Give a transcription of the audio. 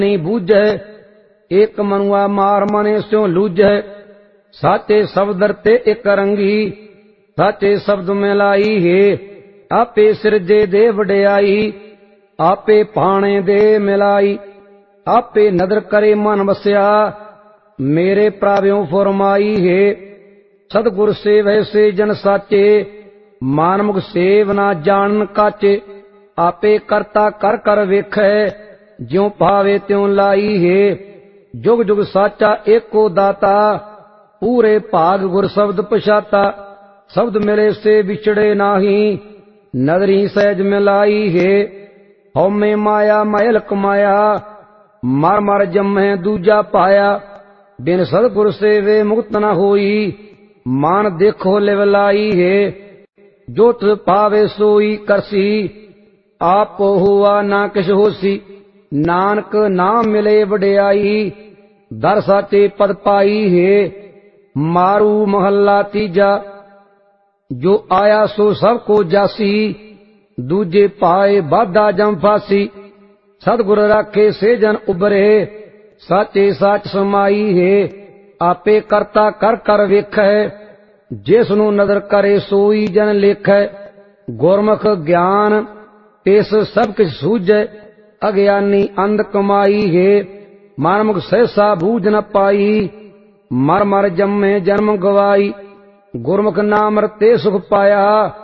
नहीं बूझै, एक मनुआ मार मने स्यों लूझै। साचे शब्द ते एक रंगी, साचे शब्द में लाई है। आपे सिरजे दे वड्याई, आपे पाणे दे मिलाई। आपे नदर करे मन बस्या, मेरे प्राव्यों फरमाई है। सतगुर से वैसे जन साचे, मानमुख सेव ना जान काचे। आपे करता कर कर वेखै, ज्यों भावे त्यों लाई है। जुग जुग साचा एको दाता, पूरे भाग गुर शब्द पछाता। शब्द मिले से बिछड़े नाही, नदरी सहज मिलाई है। हौमे माया मैल कमाया, मर मर जम्मे दूजा पाया। बिन सतगुर से वे मुक्त न होई, मान देखो लिवलाई है। जो तुझ पावे सोई करसी, आप हुआ ना किश होसी। नानक नाम मिले वड्याई, दर साचे पद पाई है। मारू महला तीजा, जो आया सो सबको जासी। दूजे पाए बाधा जम फासी। सतगुर राखे से जन उबरे, साचे साच समाई है। आपे करता कर कर वेखै, जिसनु नदर करे सोई जन लेखै। गुरमुख ज्ञान तिस सब किछ सूझै, अज्ञानी अंध कमाई है। मानमुख सहसा बूझ न पाई, मर मर जम्मे जन्म गवाई। गुरमुख नाम रते सुख पाया,